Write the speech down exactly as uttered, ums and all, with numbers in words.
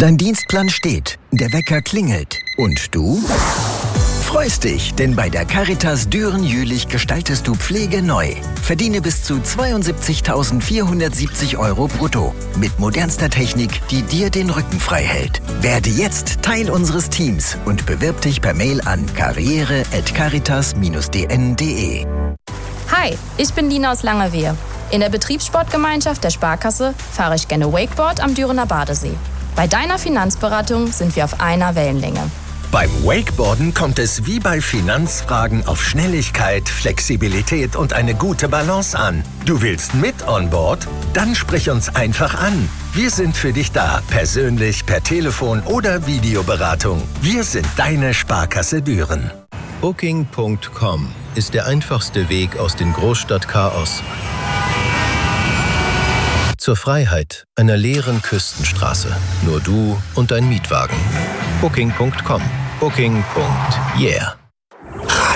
Dein Dienstplan steht, der Wecker klingelt. Und du? Freust dich, denn bei der Caritas Düren-Jülich gestaltest du Pflege neu. Verdiene bis zu zweiundsiebzigtausendvierhundertsiebzig Euro brutto. Mit modernster Technik, die dir den Rücken frei hält. Werde jetzt Teil unseres Teams und bewirb dich per Mail an karriere at caritas dash d n punkt d e. Hi, ich bin Lina aus Langewehe. In der Betriebssportgemeinschaft der Sparkasse fahre ich gerne Wakeboard am Dürener Badesee. Bei deiner Finanzberatung sind wir auf einer Wellenlänge. Beim Wakeboarden kommt es wie bei Finanzfragen auf Schnelligkeit, Flexibilität und eine gute Balance an. Du willst mit on board? Dann sprich uns einfach an. Wir sind für dich da, persönlich, per Telefon oder Videoberatung. Wir sind deine Sparkasse Düren. Booking Punkt com ist der einfachste Weg aus dem Großstadtchaos zur Freiheit einer leeren Küstenstraße. Nur du und dein Mietwagen. Booking Punkt com. Booking. Yeah.